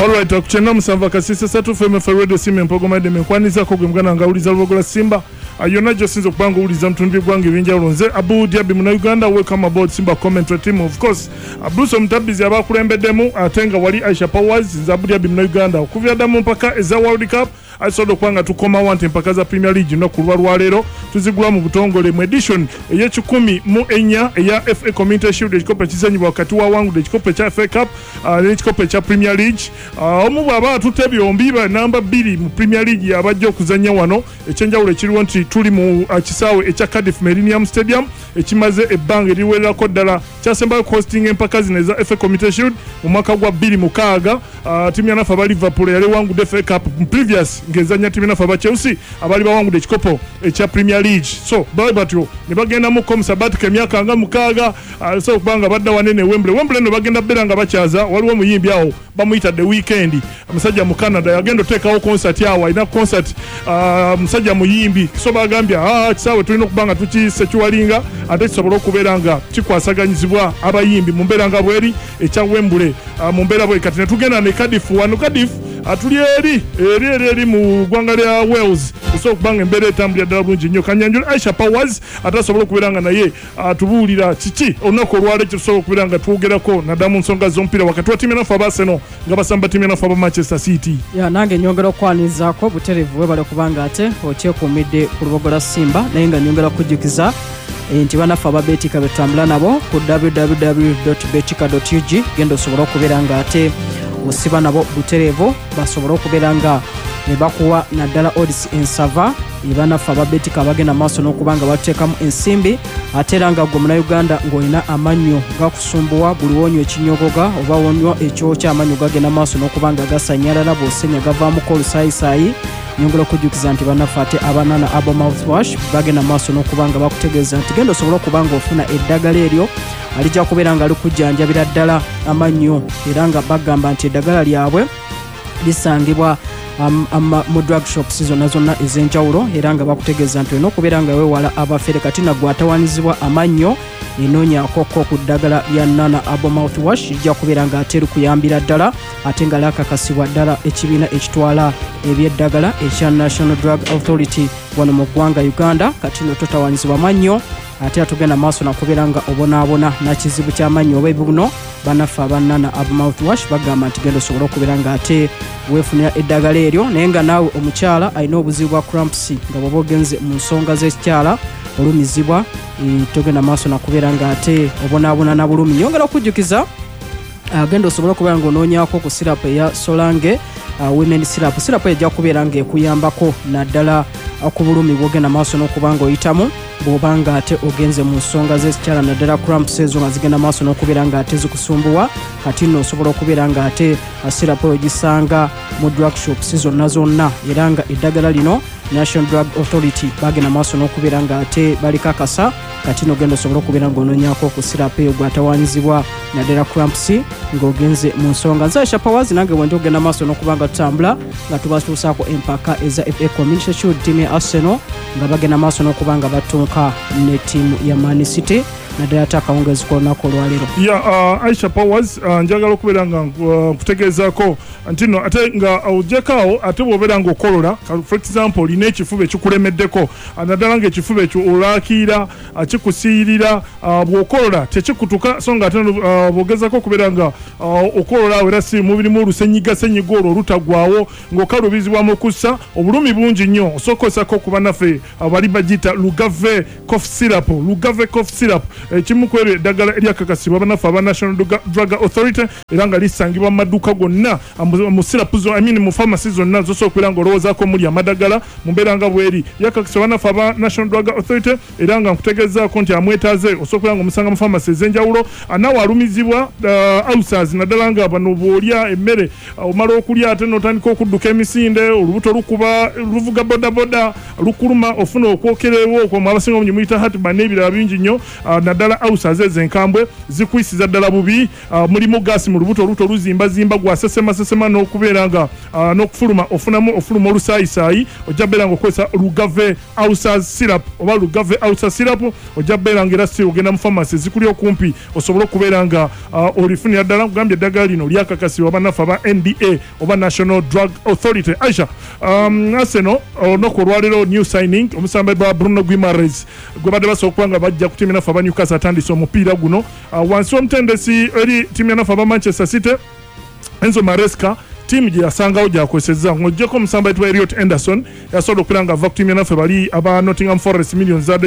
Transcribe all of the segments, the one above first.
Alright, akuchena musanva kasisi satu feme radio simu mpogoma de mekwaniza ko gwemgana ngauliza lubogola Simba. Ayona josinzo kubanga uliza mtundi gwange binja ulonze Abu Diaby mu Uganda. Welcome aboard Simba commentary team. Of course, Bruce Mutabizi abakulembedemu atenga wali Aisha Powers za Abu Diaby mu Uganda. Okuvya damu mpaka eza World Cup. Aisodo kwanga tukoma wante mpaka za Premier League no kulwa lwalero tuzigula mu butongole mu edition eye 10 mu enya eya FA Community Shield ekikope kizanyibwa wakati wa wangu ekikope cha FA Cup ekikope cha Premier League omu baba tutebi ombiba namba 2 mu Premier League yabajja okuzanya wano ekyenjawulo ekiriwo nti tuli mu kisawe echa Cardiff Millennium Stadium ekimaze ebbanga eriwerera ko ddala kyasemba hosting empaka zineza FA Community Shield mu mwaka gwa 2006 timu ya nafa ba Liverpool yale wangu FA Cup previous ngezanya timu nafa ba Chelsea abali bawangu ekikopo echa Premier League so batyo ne bagenda mu komsabati kemyaka nga mukaga so kubanga badda wanene Wembley no bagenda beranga bachaza waliwo muyimbi awo bamuyita The Weekend musajja mu Canada yagenda tekawo concert yawo ina concert musajja muyimbi so bagambya kisawe tulina kubanga tukisechuwalinga ate kisobola okuberanga kikwasaganyizibwa abayimbi mu mberanga bweri echa Wembley mu mbera bwe kati netugenda ne Cardiff wano Cardiff atuli eri mu gwanga lya Wales so kubanga embere tambya ddala bulungi nnyo kanyanjula Aisha Powers atasobola okuberanga naye atubuulira kiki onako olwale kisobola okuberanga tuogerako nadamu nsonga z'ompira wakati wa timu nafa Arsenal nga basamba timu nafa ba Manchester City ya nange nyongera okwanizaako buterevu webale kubanga ate okyekumidde ku lubogola Simba naye nga nyongera kujjukiza nti banafa ababetika betambula nabo ku www.betika.ug genda osobola okuberanga ate osiba nabo buterevu basobola okuberanga ne bakuwa naddala odds ensava ibanafa ababetika abagenda maaso n'okubanga bateekamu ensimbi ate era nga gwe mu Uganda ng'olina amannyo gakusumbuwa buli wonywa ekinyogoga oba wonywa ekyokya amannyo gagenda maaso n'okubanga gasanyalala bw'osenya gavaamuko olusaayisayi nyongera okujjukiza nti banafa ate abanana abo mouthwash bagenda maaso n'okubanga bakutegeeza nti genda osobola okubanga ofuna eddagala eryo alijja kubeera nga likujjanjabira ddala amannyo era nga bagamba nti eddagala lyabwe lisangibwa mu drug shops zonna ez'enjawulo era nga bakutegeeza nti olina okubeera nga weewala abafere kati nagwe atawanizibwa amannyo enoonyaakoko ku ddagala lya Nana Abo Mouthwash ijja kubeera nga ate kuyambira ddala ate nga lakakasibwa ddala ekibiina ekitwala ebyeddagala ekya National Drug Authority wano mu ggwanga Uganda kati no totawanizibwa amannyo ate atugenda maaso nakubeera nga obonaabona nakizibu ky'amannyo oba ebibuno banafa abanana Abo Mouthwash bagamba nti genda osobola okubeera nga ate weefunira eddagala eryo naye nga naawe omukyala alina obuzibu bwa cramps nga bw'oba ogenze mu nsonga z'ekikyala olumizibwa togenda maaso nakubeera nga ate obonaabona na bulumi nyongera okujjukiza agenda osobola okubeera nga onoonyaako ku sirapu eya Solange women sirapu ejja kubeera nga ekuyambako naddala ku bulumi bw'ogenda maaso n'okubanga oyitamu bw'obanga ate ogenze mu nsonga z'ekikyala naddala cramps ezo nga zigenda maaso n'okubeera nga ate zikusumbuwa kati nno osobola okubeera nga ate sirapu eyo gisanga mu drug shops zonna era nga eddagala lino National Drug Authority bagenda maaso n'okubeera nga ate balikakasa kati n'ogenda osobola okubeera ng'onoonyaako ku sirapu eyo gw'atawaanyizibwa naddala cramps ng'ogenze mu nsonga nze Aisha Powers nange bwendi ogenda maaso n'okubanga tutambula nga tubatuusaako empaka eza FA Community Shield tiimu ya Arsenal nga bagenda maaso n'okubanga batunka ne tiimu ya Man City naddala ate akawungeezi k'olunaku olwaleero Aisha Powers njagala okubeera nga nkutegeezaako nti no ate nga ojjekaawo ate bw'obeera nga okolola for example olina ekifuba ekikulemeddeko naddala nga ekifuba ekyo olaakira kikusiirira bw'okolola tekikutuka so nga ate bw'ogezaako okubeera nga okolola era si mubirimu olusenyiga olwo olutagwawo ng'okalubizibwa mu kussa obulumi bungi nnyo osookozako okuba naffe abali bagiyita Lugave cough syrup ekimu ku eryo eddagala eryakakasibwa banafu aba National Drug Authority era nga lisangibwa mu maduuka gonna mu syrup mu pharmacy zonna zosobola okubeera nga olowoozaako omuli amadagala mu mbeera nga bweri yakakasibwa banafu aba National Drug Authority era nga nkutegeezaako nti amwetaaze osobola okubeera nga omusanga mu pharmacy ez'enjawulo anaawe alumizibwa ulcers naddala nga bano bw'olya emmere omala okulya ate n'otandika okudduka emisinde olubuto luvuga bodaboda lukuluma ofuna okwokerewo okwo abasinga obungi muyita heartburn n'ebirala bingi nnyo naddala awusa zenkambwe zikwisiza ddala bubi mulimu gaasi mu lubuto oluto luzimba gwasesema n'okubeera nga n'okufuluma ofuluma olusaayisaayi ojja beera nga okozesa lugave awusa syrup oba lugave awusa syrup ojja beera nga era si ogenda mu pharmacy zikuli okumpi osobola okubeera nga olifunira ddala kugambye eddagala lino lyakakasibwa bannaffe aba NDA oba National Drug Authority. Aisha Arsenal olunaku olwaleero new signing omusambi bwa Bruno Guimaraes gwe badde basobola okuba nga bajja ku ttiimu yannaffe aba Newcastle atandise omupiira guno wansi w'omutendesi eri ttiimu yannaffe aba Manchester City Enzo Maresca tiimu gye yasangawo gyakozesezza ng'oggyeko omusambi ayitibwa Elliot Anderson yasobola okubeera nga ava ku ttiimu yannaffe bali aba Nottingham Forest millions zadde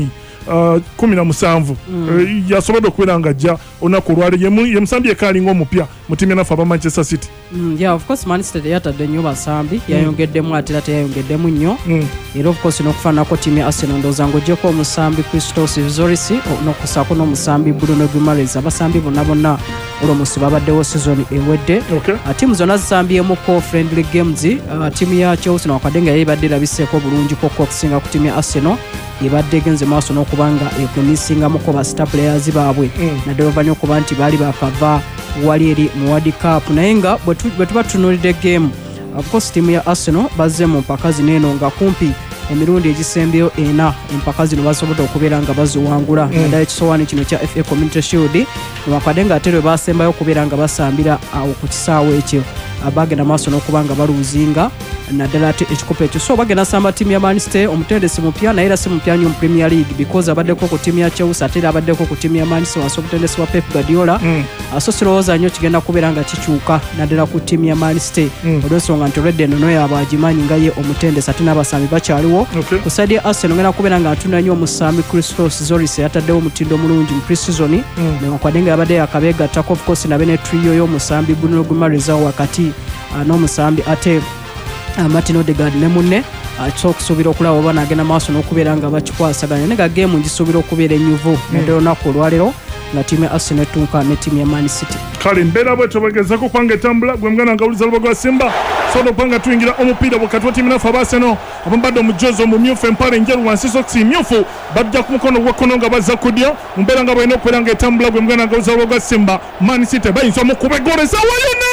17 yasobodde okubeera nga ajja olunaku olwaleero ye musambi yekaalinga omupya mu ttiimu yannaffe aba Manchester City. Yeah, of course Manchester yatadde nnyo basambi yayongeddemu ate era teyayongeddemu nnyo era of course n'okufaanako ttiimu ya Arsenal ndowooza ng'oggyeko omusambi Christos Zoris n'okusaako n'omusambi Bruno Guimaraes abasambi bonna olwomusi babaddewo season ewedde ttiimu zonna zisambyemukko friendly games ttiimu ya Chelsea nawakadde nga yebadde erabiseeko bulungiko okusinga ku ttiimu ya Arsenal ebadde egenze maaso n'okuba nga ekwemisingamuko ba star players baabwe naddala oluvannyuma okuba nti baali bakava wali eri mu World Cup naye nga bwe tuba tutunuulidde game of course ttiimu ya Arsenal bazze mu mpaka zino eno nga kumpi emirundi egisembeyo 4 empaka zino basobodde okubeera nga baziwangula naddala ekisowaani kino kya FA Community Shield newakadde nga ate lwe basembayo okubeera nga basambira awo ku kisaawe ekyo bagenda maaso n'okuba nga baluuzinga naddala ate ekikopo ekyo so bagenda samba ttiimu ya Man City omutendesi mupya naye era si mupya nnyo mu Premier League because abaddeko ku ttiimu ya Chelsea ate era abaddeko ku ttiimu ya Man City wansi omutendesi wa Pep Guardiola so sirowooza nnyo kigenda kubeera nga kikyuka naddala ku ttiimu ya Man City olw'ensonga nti olwedde eno noyo abagimanyi nga ye omutendesi ate n'abasambi bakyaliwo ku saidi ya Arsenal ngenda kubeera nga atunda nnyo omusambi Christos Zoris yataddewo omutindo omulungi mu pre-season newakwadde nga yabadde yakabeegattako of course nabe ne trio y'omusambi Bruno Guimaraes wakati n'omusambi ate Martin Odegaard ne munne okusuubira okulaba oba naagenda maaso n'okubeera nga bakikwasaganya naye nga geemu ngisuubira okubeera enyuvu naddala olunaku olwaleero nga ttiimu ya Arsenal etunka ne ttiimu ya Man City. Kale mbeera bwe tubagezako kubanga etambula gwe muganda ngawuliza lubago lwa Simba sobola okubanga tuyingira omupiira wakati wa ttiimu yannaffe aba Arsenal abambadde omujozi omumyufu empale enjeru wansi sokisi myufu bajja ku mukono gwa kkono nga bazza ku ddyo mu mbeera nga balina okubeera nga etambula gwe muganda ngawuliza lubago lwa Simba Man City bayinza omukuba egoolo ezawayona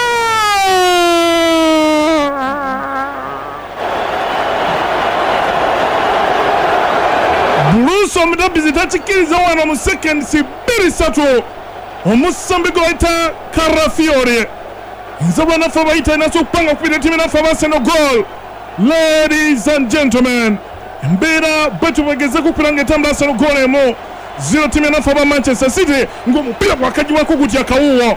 Bruce omudabizi takikkiriza wano mu seconds 2-3 omusambi gwe bayita Carafiore nze bwannaffe bayita inaso okupanga okupira ttiimu yannaffe aba Arsenal goal. Ladies and gentlemen embeera bwe tubagezeko okupira nga etambula Arsenal goal emu 0 ttiimu yannaffe aba Manchester City ng'omupiira gwakagibwako gutya kawuwo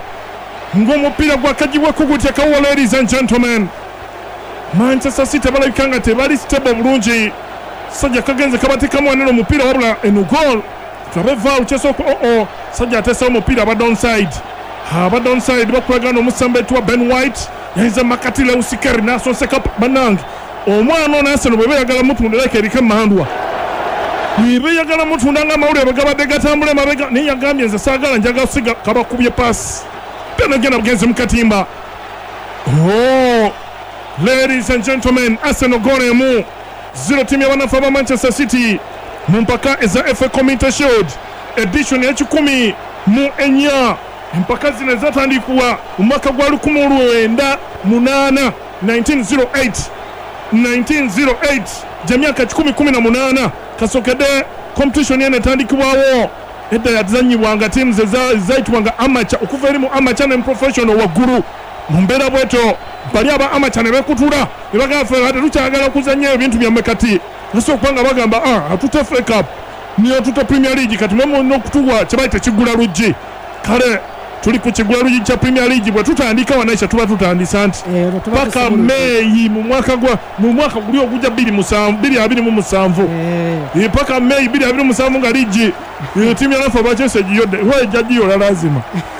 ladies and gentlemen Manchester City balabika nga tebali stable bulungi sajja kagenze kabatekamu wanene omupiira wabula eno goal kabeva ukyesoko sajja ateesewo omupiira abadde onside bakulagana omusambi etwa Ben White yayinza makati leusikeri n'asonseka bannange omwana ono Arsenal bwe beeyagala mutunda like erika mandwa beeyagala mutunda nga amawulire bagabadde gatambula emabega naye yagambye nze saagala njagala kusiga kabakubye paasi tenagenda bugenzi mu katimba. Ladies and gentlemen Arsenal goal emu 0 ttiimu y'abannaffe aba Manchester City mu mpaka eza FA Community Shield edition y'ekikumi mu ennya empaka zino ezatandikibwa mu mwaka gwa 1908 gy'emyaka 18 kasookedde competition yene etandikibwawo edda yazannyibwanga ttiimu zayitibwanga amateur okuva eri mu amateur ne professional waggulu mu mbeera bweto bali aba amateur ne beekutula ne bagamba ate tukyagala okuzannya ebintu byamme kati nasooka okubanga bagamba atute FA Cup niyo tute Premier League kati mwemulina okutuwa kye bayita kigula luggi kale tuli ku kigula luggi kya Premier League bwe tutandika wanaisha tuba tutandisa nti paka May mu mwaka guli ogujja 2027 paka May 2027 nga ligi ttiimu yannaffe aba Chelsea giyodde ejjagiyola lazima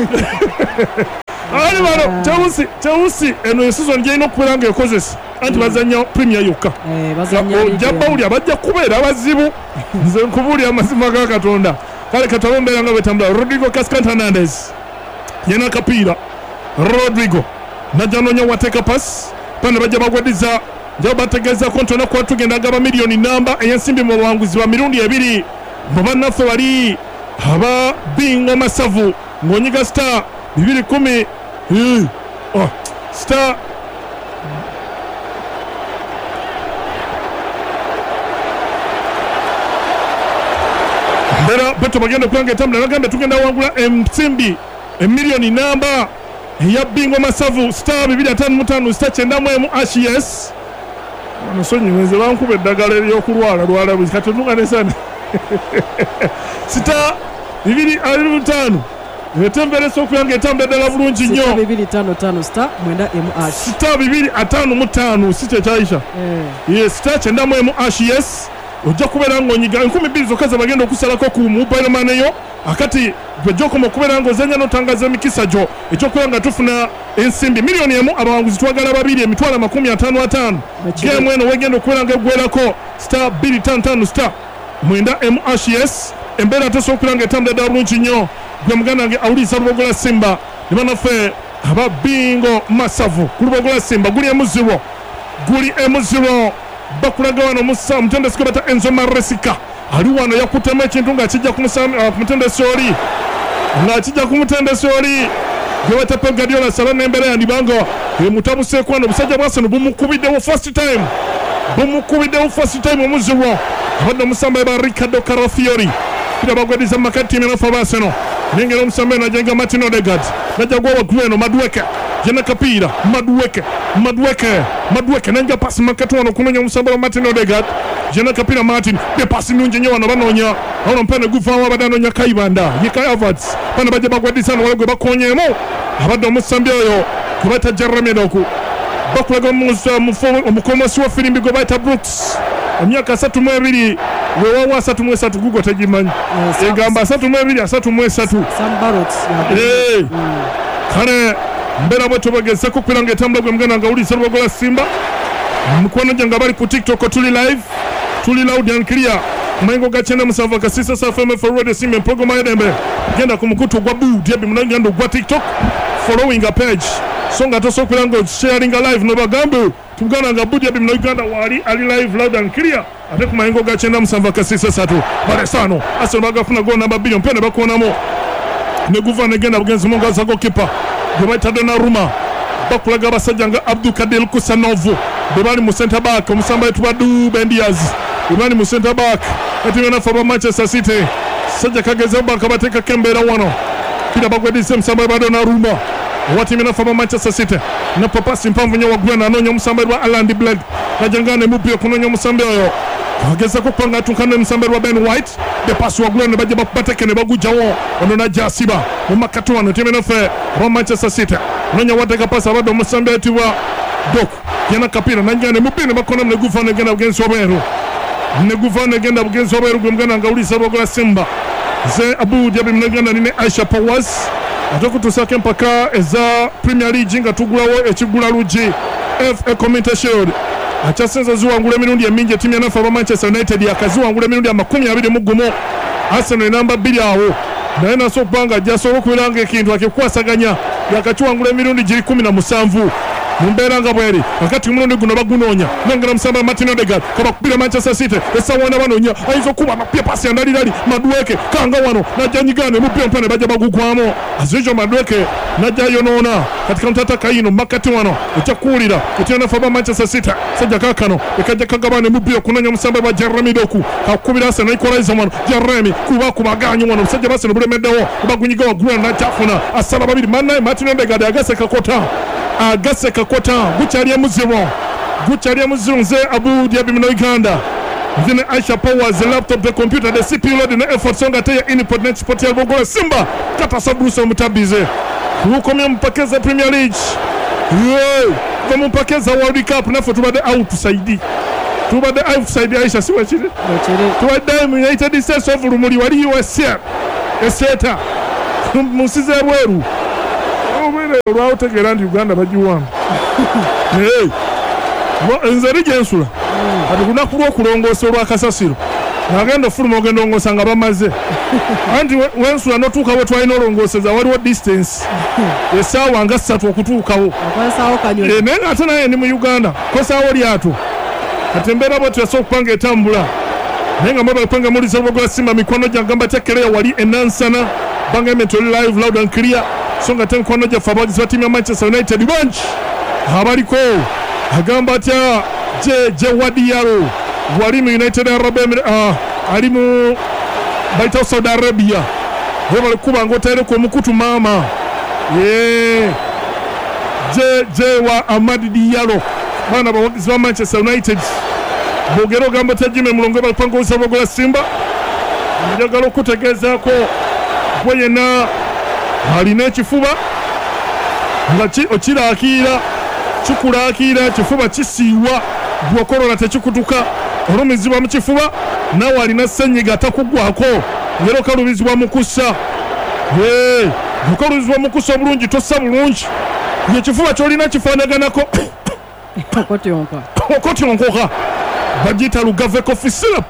ali bano Chelsea eno season gyalina okubeera nga ekozesa anti bazanya Premier yokka ojja bawulya bajja kubeera bazibu nze nkubuulira amazima ga Katonda kale Katonda mbeera nga bwetambula Rodrigo Cascante Hernandez yena akapiira Rodrigo najja noonya wateeka pasi pana bajja bagwadiza njaba bategeezako nti onakuba tugenda agaba miliyoni namba ey'ensimbi mu buwanguzi bwa mirundi 2 mu bannaffe bali aba bingo masavu ng'onyiga star 210 star mbera beto bagenda okulanga etambula bagamba tugenda wangula ensimbi emiliyoni namba eya bingo masavu star 255 star 95 ashes amusonyiweze bankuba eddagala eryokulwala lwala buli katetunganesana star 255 etemberesa okuyanga etambula eddala bulungi nnyo star 255 star 9 star 255 si kyekyayisa ye star 95 ashes ojja kubeera ng'onyiga 2,000 zokka ze bagenda okusalako ku mobile money yo akati gwejjokoma okubeera ng'ozanya n'otangaza emikisa gyo ekyokubeera nga tufuna ensimbi miliyoni emu abawanguzi twagala babiri emitwalo 55 gemu eno wegenda okubeera nga eggwerako star 255 star 9 ashes embeera tesobola okubeera nga etambula ddala bulungi nnyo gwe muganda nge awuliriza lubogola simba ne banaffe aba bingo masavu ku lubogola simba guli M0 bakulaga wano mutendesi gwe bata Enzo Maresika ali wano yakutema ekintu ng'akijja ku mutendesi oli gwe bata Pep Guardiola sala n'embeera yandibanga emutabuseeko wano obusajja bwa Arsenal bumukubiddewo first time omuzirwa abadde omusambaye ba Ricardo Carafiori pira bagwediza makati tiimu enofa ba Arsenal nengera omusambaye najenga Martin Odegaard najja gwawa Gueno Madueke jena kapiira Madueke nenja pasi makati wano kunonya omusambaye Martin Odegaard jena kapiira Martin de pasi nungi nnyo wano banoonya awo mpene guvaawo abadde anoonya Kaibanda ye Kai Havertz bano bajja bagwediza wano wala gwe bakonyeemu abadde omusambi oyo gwe bayita Jeremy Doku bakulaga omukomosi wa firimbi gwe bayita Brooks emyaka 32 wewawa 33 gugo tegimanyi egamba 32 kale mbera bwe tubagezeko kwiranga etambula gwe muganda nga ulisa lubogola simba mukwano gyange abali ku TikTok tuli live tuli loud and clear maingo gachenda musava kasisa sa FM for radio simba program edembe genda ku mukutu gwa Budi abi munagenda gwa TikTok following a page songa toso kwiranga sharing live no bagambe tugana nga Budi abi munagenda wali ali live loud and clear ate ku maingo gachenda musava kasisa satu baresano aso bagafuna go namba billion pene bakonamo ne guvana genda bugenzi monga zago kipa Gobaita Donnarumma bakulaga abasajja nga Abdul Kadir Kusanovu bali mu center back omusamba wetu Badu Bendiaz bali mu center back ati na faba Manchester City sajja kageza baka bateka kembera wano kila bagwedise omusamba wa Donnarumma wati na faba Manchester City na papa simpamvu nyo wagwana anonyo omusamba wa Alan Bled najangane mupio kunonyo omusamba oyo kageza ko kwanga tunkane omusamba wa Ben White de pass wagwana bajja bateke ne bagujawo ono na jasiba mumakatu wano timena fe wa Manchester City nonya wateka pasa abadde omusamba wetu wa Doku yana kapira nanjane mupine bakona ne guvana genda bugenzi obweru gwe muganda nga ulisa lubogola simba ze Abu Dhabi mnaganda nine Aisha Powers atokutusake mpaka eza Premier League nga tugulawo ekigula luji FA Community Shield achasenza ziwangula emirundi emingi timu yanafa aba Manchester United yakaziwangula emirundi 21 Arsenal namba 2 awo naye naso okubanga jasobola okubeeranga ekintu akikwasaganya yakakiwangula emirundi giri 17 mumbeera nga bweri wakati mulundi guno bagunoonya nongera musamba Martin Odegaard kabakubira Manchester City esawana banoonya ayinza okuba amapya pasi andalirali Madueke kanga wano najanyigane mupya mpane bajja bagugwamu azijo Madueke najja yonoona katika mtata kayino makati wano ekyakuwulira etyana faba Manchester City sajja kakano ekajja kagabane mupya kunoonya musamba wa Jeremy Doku kakubira Arsenal equalizer wano Jeremy kubaganyu wano musajja Arsenal bulemeddewo bagunyiga wagula najjafuna asala babiri mannaye Martin Odegaard agase kakota gukyali emuziro nze Abu Dhabi muno Uganda nzine Aisha Powers the laptop the computer the CPU load na effort songa teya input net sport ya bogola simba kata sabrusa omutabize kukomya mpakeza Premier League kama mpakeza World Cup nafo tubade outside Aisha siwa chile tubade United States of Rumuri wali USA eseta musize bweru olwawutegeera nti Uganda bagiwamu nze gensula ati kunaku lw'okulongoosa olw'akasasiro nagenda ofuluma ogenda olongoosa nga bamaze anti wensula notuuka we twalina olongooseza waliwo distance essaawa nga 3 okutuukawo naye nga ate naye ndi mu Uganda kosaawo lyato kati embeera bwettu yasobola okupanga etambula nenga mabali kwanga muliza Lubogola Simba mikono jangamba tekerea wali enansana banga mentally live loud and clear songa ten kono ja fabagizi wa timu ya Manchester United bunch habaliko agamba atya je Wadiyaro wali mu United Arab ali mu baita Saudi Arabia bali kuba ngotere ko mukutu mama je wa Amadi Diallo bana bawagizi wa Manchester United bogero gamba tajime mulongo balipanga usa Lubogola Simba njagala okutegezaako gweyena alina ekifuba nga okiraakira kikulaakira kifuba kisiiwa bw'okolola tekikutuka olumizibwa mu kifuba nawe alina ssenyiga atakugwako ngera okalubizibwa mu kussa okalubizibwa mu kussa obulungi tossa bulungi ekifuba kyolina kifaanaganako okotyonkoka bagiyita Lugave coffee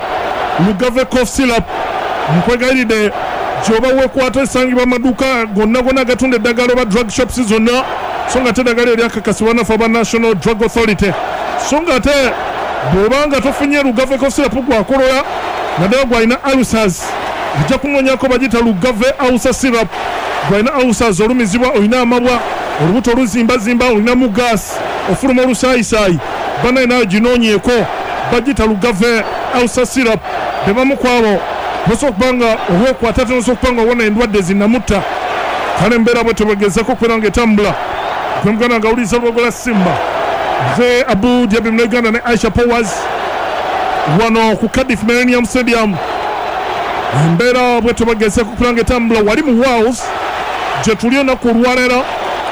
syrup nkwegalidde gyoba weekwata esangibwa amaduuka gonna agatunda eddagala oba drug shops zonna so nga ate eddagala eryakakasibwa nafe aba National Drug Authority so nga ate bw'obanga tofunye Lugave coffee syrup gwakolola naddala gwalina ulcers ojja kunoonyako bagiyita Lugave ulcer syrup gwalina ulcers olumizibwa olina amabwa olubuto oluzimbazimba olinamu gas ofuluma olusaayisaayi banaye nayo ginoonyeeko bagiyita Lugave ulcer syrup bebamu kwabo nosobola okubanga olwokwata nosobola okubanga obona endwadde zinamutta kale embeera bwe tebagezako okubeera ngaetambula gwemuganda nga awuliriza Lubogola Simba nze Abu Dhabi mu Uganda ne Aisha Powers wano ku Cardiff Millennium Stadium embeera bwe tebagezako okubeera ngaetambula wali mu Wales gye tuli olunaku olwaleero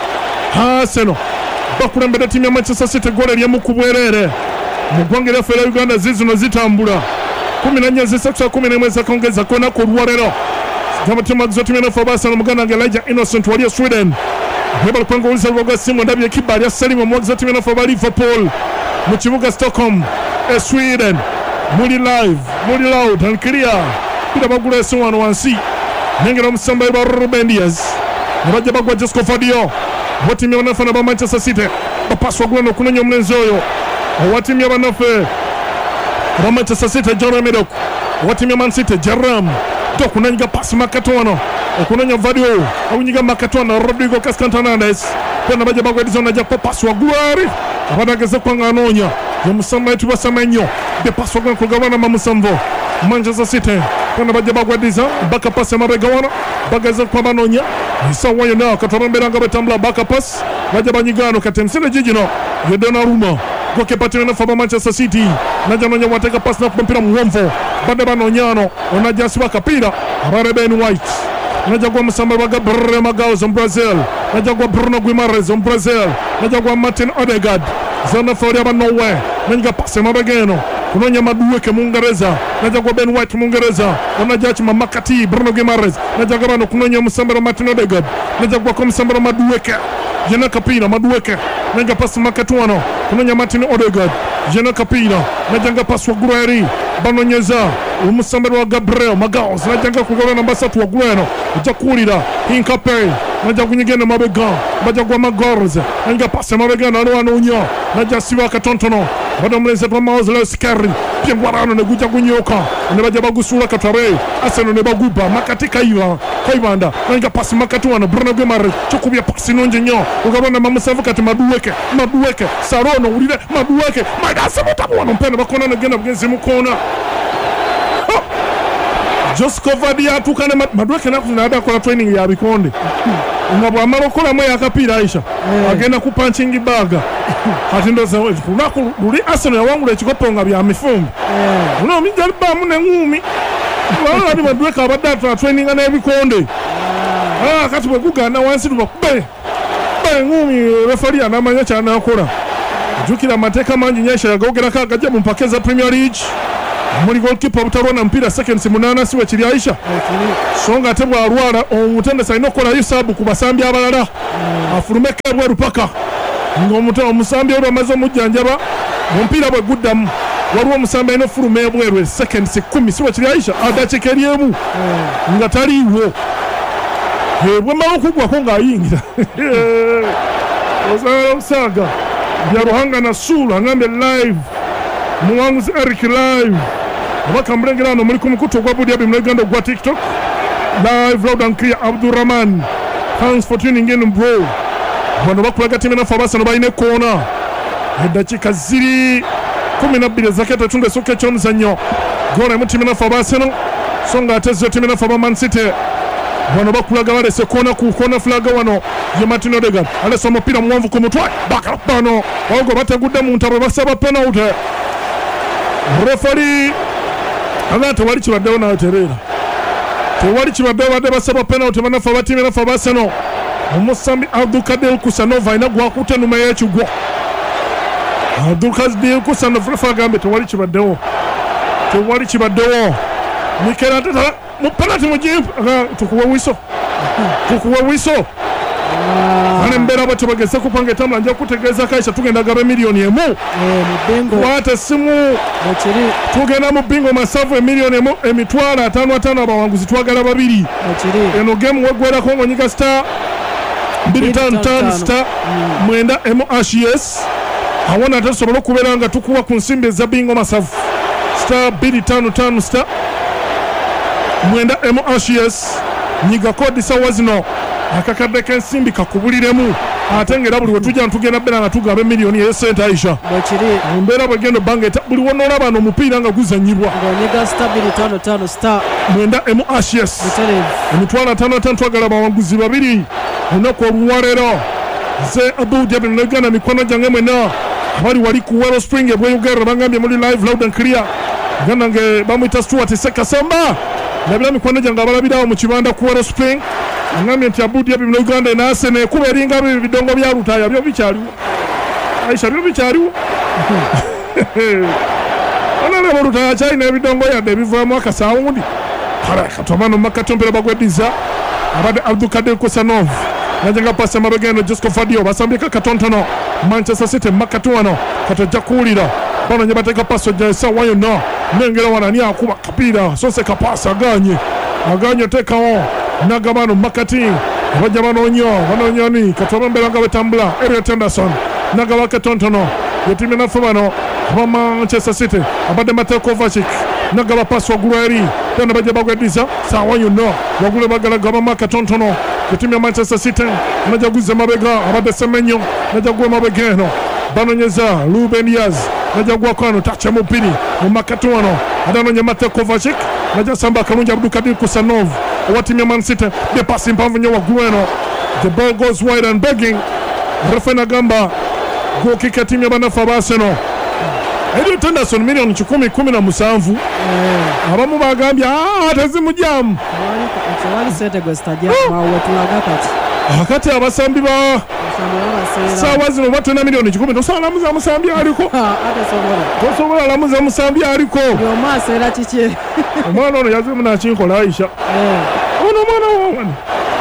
Arsenal bakulembedde ttiimu ya Manchester City goolo eryemu ku bwereere mu ggwanga lyaffe erya Uganda zizino zitambula 14 zisatu 11 zakongeza kona ku lwalero kama timu zote mnafa basa na muganda ngelaja Innocent wali Sweden bebal kwango uliza Lubogola Simba ndabye kibali ya Salima mwaga zote mnafa bali Liverpool mu kibuga Stockholm Sweden muli live muli loud and clear bila bagula eswano wansi nengera omusamba ba Ruben Dias nabaje bagwa Josco Fadio wati mnafa na Manchester City bapaswa gweno kunonyo mlenzo oyo wati mnafa Manchester City Jeremy Doku watimya Man City Jerem Doku nanyiga pasi makatwano okunanya Vadio awunyiga makatwano Rodrigo Cascantanades kwena baje bagwedizo najja pasi wa Guari abadageze kwanga anonya yomusamba etu basamenyo de pasi wa kugabana mamusambo Manchester City kwena baje bagwedizo baka pasi mabegawana bageze kwa banonya isawa yona katorambera betambula baka pasi baje banyigano katemsene jijino yedona ruma goke patine na faba Manchester City naja nonya wateka pasi na mpira muwomvo bade banonyano onaja siba kapira abare Ben White naja kwa musamba baga Brre Magao zon Brazil naja kwa Bruno Guimaraes zon Brazil naja kwa Martin Odegaard zona Florida ba Norway nanga pasi mabegeno kunonya Madueke Mungereza naja kwa Ben White Mungereza onaja chima Makati Bruno Guimaraes naja kwa bano kunonya musamba Martin Odegaard naja kwa musamba Madueke jena kapira Madueke nanga pasi makatuano kunonya Martin Odegaard jena kapira najanga pasi wa Guerrero banonyeza umusambero wa Gabriel Magaos najanga kugabana namba 3 wa Guerrero ujakulira Hinkape najja kunyigenda mabega bajagwa Magors nanga pasi mabega nalo anonya najja siwa katontono badomleze kwa Maozelo Skari pingwarano ne guja kunyoka ne bajja bagusula katare Arsenal ne baguba makati kaibanda nanga pasi makatuano Bruno Guimaraes chukubya pasi nonje nyo ugabana mamusavu kati Madueke Sarono ulire Madueke madase mutabona mpenda bakona negenda bugenzi mukona Josco Vadia tukane Madueke nakuzinada kwa training ya bikonde ngabwa marokola mwe akapira Aisha agenda ku punching bag ati ndo zawe kunako luli Arsenal yawangula ekikoponga bya mifumbi uno minjali ba mune ngumi wala ndi Madueke abadata training na ebikonde kati bwe kugana wansi tubakube ngumi referee anamanya cyane akora jukira amateka manji nyesha yagogera kagaje mu mpakeza Premier League muri goalkeeper butarona mpira seconds 8 siwe kiri Aisha songa tebwa arwara omutende sayino kola yusabu kubasambi abalala afurumeke bwe rupaka ngomuto omusambi ero amazo mujjanjaba mu mpira bwe guddamu waliwo omusambi ino furume bwerwe seconds 10 siwe kiri Aisha adachekeriemu nga taliwo bwe malo kugwa ko ngayingira ozalo saga ya Ruhanga na Sula ngambe live muwanguzi Eric live abaka mulengera wano muli ku mukutu ogwa Budiabi mu Uganda ogwa TikTok live loud and clear. Abdurrahman, thanks for tuning in bro. Bano bakulaga timu na Fabasano balina kona eddakiika ziri 12 zaketa tunde soke ky'omuzannyo gola mu timu na Fabasano songa atezo timu na Faba Man City. Bano bakulaga balese kona ku kona flaga wano ye Martin Odegaard alese omupiira muwanvu ku mutwe baka bano ogo bategudde mu ntabo basaba penalty. Referee agate wali kibaddewo n'atereera tewali kibaddewo badde basaba penalty banafa batimu na Fabasano. Omusambi Abdulkadir Kusanova ina gwakutte numa y'ekigwo. Abdulkadir Kusanova refa agambe tewali kibaddewo Mikel Arteta mu penalty mugiye tukuwe wiso ane mbeera bwe tubageze kupanga etambula nja kutegeeza kaisa tugenda gaba miliyoni emu kwata simu tugenda mu bingo masavu miliyoni emu emitwalo 55 abawanguzi twagala babiri eno game wegwerako ng'onyiga star 255 star mwenda MHS awona tasobola okubeera nga tukuwa ku nsimbi eza bingo masavu star 255 star mwenda MHS nyiga kodi sawa zino akakadde k'ensimbi kakubuliremu ate ng'era buli we tujja ntugenda bbeera nga tugaba miliyoni ey'esente Aisha mbeera bwegenda ebbanga buli wonoolaba omupiira nga guzanyibwa mwenda MHS emitwalo 55 twagala bawanguzi babiri olunaku oluwaleero ze Abu Dhabi mu Uganda mikono gyange mwena abali wali ku Wero Spring ebwe Uganda bangambye muri live loud and clear Uganda nge bamuyita Stuart Sekasamba nabira mikono gyange abalabirawo mu kibanda ku Wero Spring angambye nti Abu Dhabi mu Uganda enaase nekuba eringa bidongo bya Lutaya byo bikyaliwo Aisha byo bikyaliwo onalaba Lutaya kyalina ebidongo yadde ebivaamu akasawundi kale katomano makatompera bagwediza abadde Abdulkadir Kusanov najenga pasi amabegeno Josco Fadio basambika katontono Manchester City makatuano katajja kuwulira bano nye bateka pasi ojjaesa wayo no nengera wanani akuba kapira sose kapasi aganye tekawo nagabano makati bajja banonyoni katoma mbera nga betambula Elliot Anderson nagaba katontono yetime nafe bano aba Manchester City abadde Mateo Kovacic nagaba pasi waggulu eri tena bajja bagwediza sawa yonna waggulu bagala gaba makatontono yetime Manchester City najja guzza mabega abadde Semenyo najja gwa mabega eno banonyeza Ruben Diaz najja gwa kwano tacha mupiri mu makatuano adanonye Mateo Kovacic najja samba kalungi Abdulkadir Kusanov owatimya Man City de pasi mpanvu nnyo waggulu eno the ball goes wide and begging refa nagamba gokika timu y'abanafu ab'Arsenal Elliot Anderson miliyoni 17 abamu bagambye tezimujamu akati abasambi ba sawa zino batena miliyoni 10 tosobola lamuza musambi aliko tosobola lamuza musambi aliko omwana ono yazimu nakinkola Aisha ono omwana wawano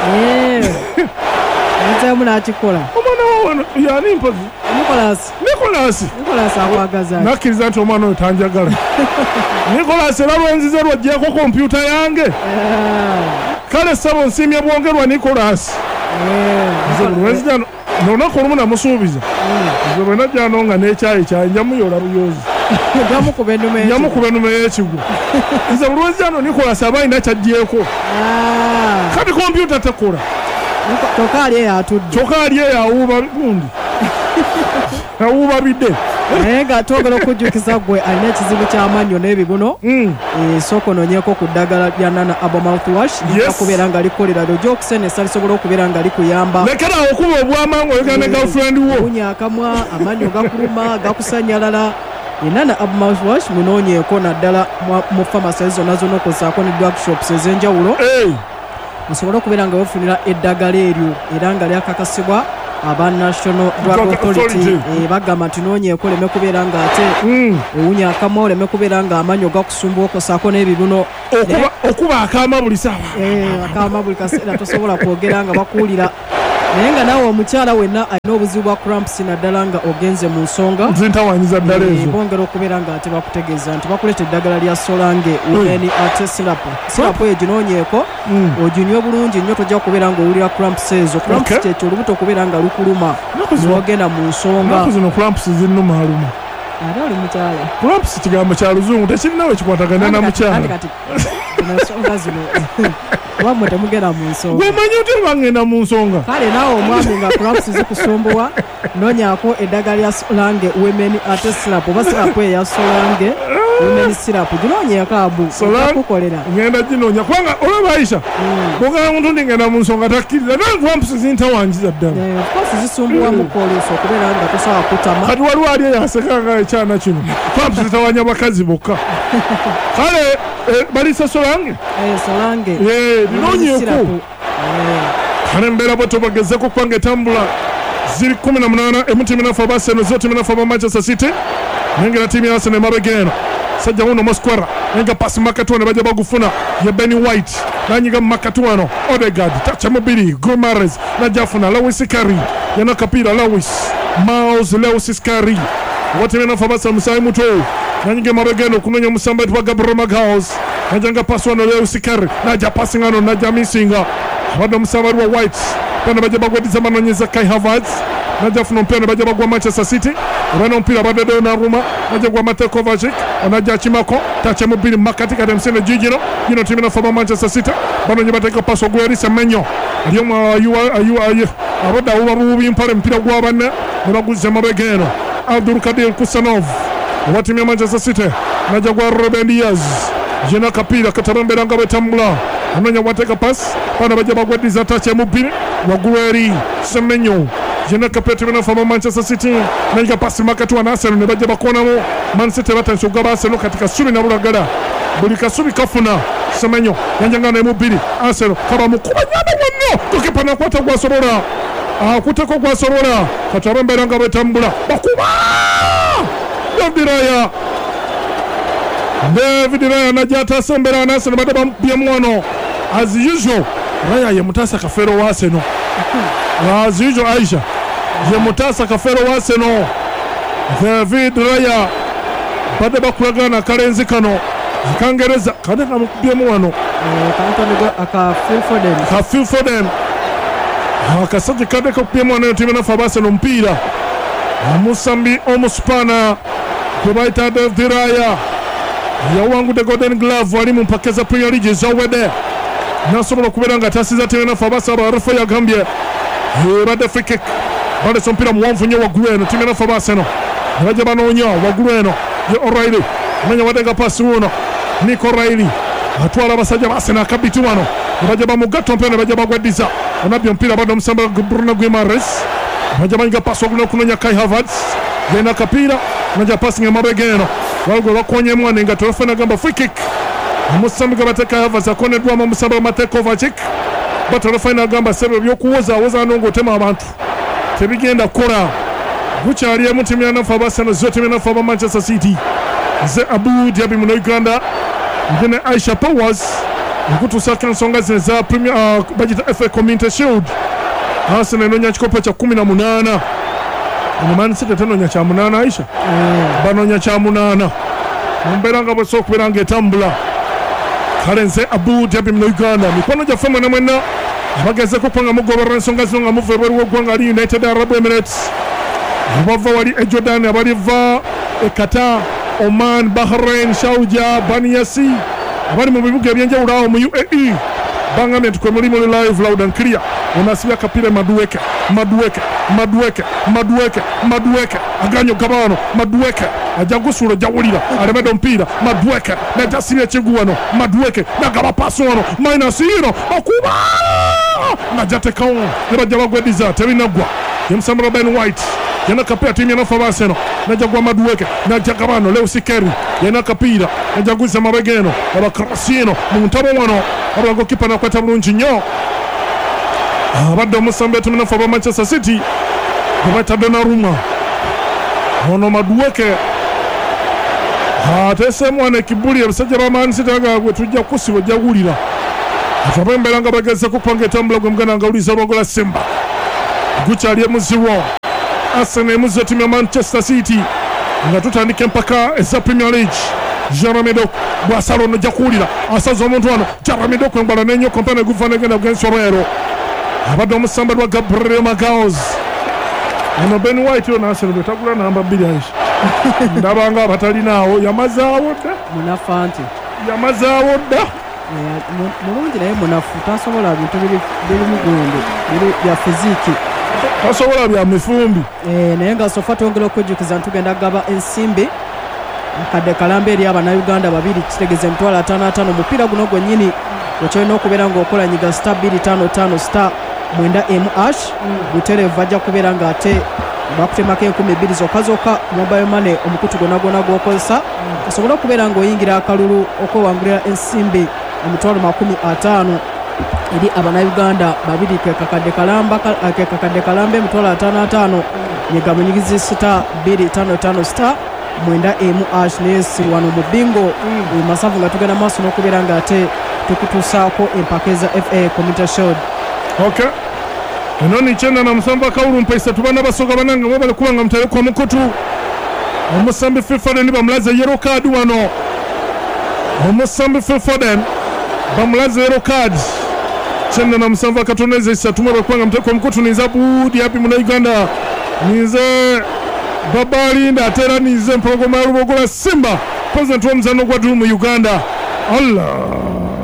omwana wawano yani mpozi Nicholas akwagaza nakkiriza nti omwana oyo tanjagala Nicholas era lwenzize lwajjako kompyuta yange kale sabo nsimye bwongerwa Nicholas lwenzija nonaku olumu namusuubiza nze bwe najja ano nga n'ekyayi kyayi njamuyola buyozi njamukuba ennume y'ekigwo nze bulwenzija ano Nicholas aba alina kyajjeeko kati kompyuta tekola kyokka ali eyo awuuba gundi awuuba bidde naye ng'atwogera okujjukiza gwe alina ekizibu ky'amannyo n'ebibuno sooka onoonyeeko ku ddagala lya Nana Abo mouthwash okubeera nga likolera lyojo okusenesa lisobola okubeera nga likuyamba lekera okuba obwamangu oyogera ne girlfriend wo owunya akamwa amannyo gakuluma gakusanyalala Nana Abo mouthwash munoonyeeko naddala mu pharmacy zonna zonna okozaako ne drug shops ez'enjawulo osobola okubeera nga wefunira eddagala eryo era nga lyakakasibwa aba National Drug Authority bagamba nti noonyeeko oleme kubeera ng'ate owunya akamwa oleme kubeera ng'amannyo gakusumba okosaako n'ebibuno okuba akaama buli saawa akaama buli kaseera tosobola kwogera nga bakuwulira naye nga naawe omukyala wenna alina obuzibu bwa cramps naddala nga ogenze mu nsonga zintawanyiza ddala ezo bongera okubeera nga ate bakutegeeza nti bakuleeta eddagala lya Solange uni ate sirapu eyo ginoonyeeko oginywe bulungi nnyo tojja kubeera ng'owulira cramps ezo cramps kyekyo olubuto okubeera nga lukuluma n'ogenda mu nsonga zino cramps zinnuma aluma ate oli mukyala props kigambo kya luzungu tekirinawe kikwatagana na mukyala kati ensonga zino wamwe temugenda mu nsonga gwemanyi oti bangenda mu nsonga kale naawe omwami nga props zikusumbuwa nonyaako eddagala lya solange women ate sirap oba sirapu eya solange women sirapu ginonyeeko abu okukolera ngenda ginoonya kubanga olaba Aisha bwogala muntu ndi ngenda mu nsonga takkiriza naye props zintawangiza ddala props zisumbuwamu oluusi okubeera nga tosobola kutama kati waliwo ali eyasekanga ekyana kino props zitawanya bakazi bokka kale balisa solange solange linonyeeko kale mbeera bwe tubagezeko kubanga etambula ziri 18 emutimu nafe abaseno zo timu nafe aba Manchester City nengera timu ya Arsenal emabega eno sajja wuno Mosquera nenga pasi makatu wano bajja bagufuna ye Benny White nanyiga makatu wano Odegaard tacha mubiri Gomares najja afuna Lewis Carey yana kapira Lewis Carey watimu nafe abaseno musayi muto nanyiga emabega eno kunonya omusamba etwa Gabriel Magalhaes najja pasi wano Lewis Carey najja pasi ngano najja misinga abadde omusamba wa White pano bajja bagwediza manonyeza Kai Havertz najja funa omupiira ne bajja bagwa Manchester City olwana omupiira abadde Donnarumma najja gwa Mateo Kovacic onajja akimako tacha mubiri makati kati emisinde gigino timu nafe aba Manchester City bano nye bateeka paasi ogweri Semenyo ali omu abadde awuba bububi mpale omupiira gwa banne ne baguzza emabega eno Abdul Kadir Kusanov owa timu ya Manchester City najja gwa Ruben Diaz yena kapiira katabembera nga bwetambula anonya wateeka paasi bano bajja bagwediza tacha mubiri waggulu eri Semenyo yena kapeti bina fama Manchester City nanga pasi makati wa Arsenal ne bajja bakonamu Man City batandise okugaba Arsenal katika subi na bulagala buli kasubi kafuna Semenyo yanjanga ne mubiri Arsenal kaba mukuba nyama wonno kokipa nakwata gwasobola akuteko gwasobola katabembera nga bwetambula bakuba David Raya najja atasembera na Arsenal badde bamupyamu wano as usual Raya ye mutasa kafero wa Arsenal as usual Aisha ye mutasa kafero wa Arsenal David Raya badde bakulagana kalenzi kano akangereza kade kamupyamu wano aka Phil Foden akasaji kade kapyamu wano timu nafe aba Arsenal omupiira omusambi omuspana kubaita David Raya yawangudde Golden Glove wali mu mpaka za Premier League ezawedde nasobola okubeera nga tasiza timu nafe abasaba refa yagambye badde free kick balesa omupiira muwanvu nnyo waggulu eno timu nafe aba Arsenal ne bajja banoonya waggulu eno ye O'Reilly amenya wadde nga paasi wuno Nick O'Reilly atwala abasajja ba Arsenal akabiti wano ne bajja bamugatta omupiira ne bajja bagweddiza onabye omupiira badde omusamba Bruno Guimaraes bajja banyiga paasi waggulu okunonya Kai Havertz yena akapiira najja paasi ng'emabega eno walgwe bakonyemu wane nga telefone agamba free kick omusambi gwe bateeka Havertz akoneddwamu omusamba wa Mateo Kovacic batelefone agamba sebe ebyokuwozaawoza n'ong'otema abantu tebigenda kukola gukyali emu timu ya nafe aba Arsenal zo timu ya nafe aba Manchester City ze Abu Dhabi muno Uganda ngene Aisha Powers okutuusako ensonga zino za bagita FA Community Shield Arsenal enonya kikopo kya 18 Man City tenonya kya 8 Aisha banonya kya 8 mumbeera nga bwesobola okubeera nga etambula kale nze Abu Dhabi muno Uganda mikono gyaffe mwena mwena abagezeeko okubanga mugoberera ensonga zino nga muva ebweru w'eggwanga ali United Arab Emirates abava wali e Jordan abaliva e Qatar Oman Bahrain Sharjah Bani Yasi abali mu bibuga ebyenjawulo awo mu UAE bangambye nti kwe muli live loud and clear onasibya kapire Madueke aganyo gabano Madueke ajja gusuula jawulira alemedde omupiira Madueke najasibya ekigwu wano Madueke nagaba paasi wano minus hero okuba najatekawo ne bajja bagwediza tebinagwa yemusambula Ben White yena kapira timu yanafe aba Arsenal najja gwa Madueke najja gabano Lewis Carey yena kapira najja guzza mabega eno abakrasino mu ntabo wano abulago kipa nakwata bulungi nnyo abadde omusambi timu nafe aba Manchester City gwe bayita Donnarumma ono Madueke ateesemu wano ekibuli ebisajja ba Man City gwe tujja kusiba ojja kuwulira ate embeera nga bagezeeko okubanga etambula gwe muganda nga uliza olwagola Simba gukyali emuzirwo Arsenal emuzza timu ya Manchester City nga tutandika empaka eza Premier League Jeremy Doku bw'asala ono ojja kuwulira asaza omuntu wano Jeremy Doku engbala n'ennyo kompana egufaana egenda bw'ensorero abadde omusamba lwa Gabriel Magalhaes ono Ben White ono Arsenal bwe tagula namba 2 Aisha ndabanga abatalinawo yamazaawo dda mulungi naye munafu tasobola bintu biri mugwendo biri bya fiziki tasobola bya mifumbi naye nga sofa twongera okwejjukiza ntugenda gaba ensimbi akadde kalambe eri abannayuganda babiri kitegeze emitwalo 55 omupiira guno gwennyini wekyolina okubeera ng'okolanyiga star 255 star 9 butereevu ajja kubeera ng'ate bakutemako 20,000 zokka mobile money omukutu gwonna gw'okozesa osobole okubeera ng'oyingira akalulu okwewangulira ensimbi emitwalo 50 eri abannayuganda babiri kekakadde kalambe emitwalo 55 nyegamunyigizi star 255 star 9 nesirwano mu bingo masavu nga tugenda maaso n'okubeera ng'ate tukutuusaako empaka eza FA Community Shield. Okay. Eno ni 97 akawulu mpaisa tubana basoga bananga mwebale kubanga mutale kwa mukutu omusambi Foden bamulaze yellow card wano omusambi Foden bamulaze yellow card 97 akatoneze isatumwe bakubanga mutale kwa mukutu niza budi hapi muna Uganda nize babalinda atera nize mpogoma ya Lubogola Simba president wa mzano gwa mu Uganda Allah